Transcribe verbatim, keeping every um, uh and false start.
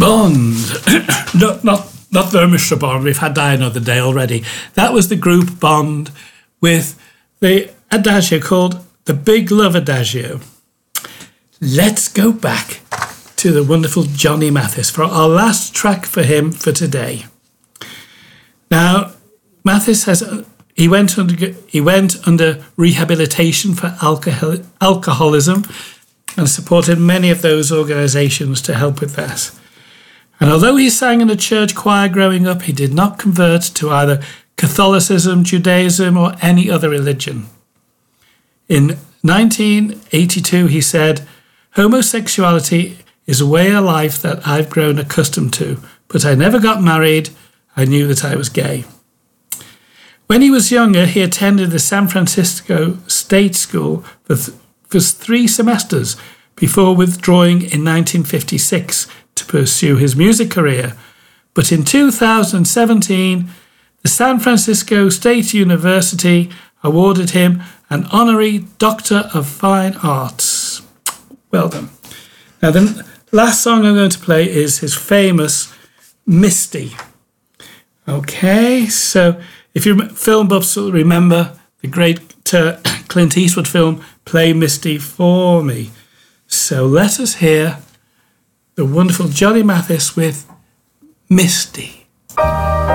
Bond. not, not, not the Mister Bond. We've had that another day already. That was the group Bond with the adagio called the Big Love Adagio. Let's go back to the wonderful Johnny Mathis for our last track for him for today. Now, Mathis has he went under he went under rehabilitation for alcohol, alcoholism and supported many of those organisations to help with that. And although he sang in a church choir growing up, he did not convert to either Catholicism, Judaism, or any other religion. In nineteen eighty-two, he said, "Homosexuality is a way of life that I've grown accustomed to, but I never got married. I knew that I was gay." When he was younger, he attended the San Francisco State School for, th- for three semesters before withdrawing in nineteen fifty-six to pursue his music career. But in two thousand seventeen, the San Francisco State University awarded him an honorary Doctor of Fine Arts. Well done. Now, the last song I'm going to play is his famous Misty. Okay, so if you film buffs will remember the great uh, Clint Eastwood film, Play Misty for Me. So let us hear the wonderful Johnny Mathis with Misty.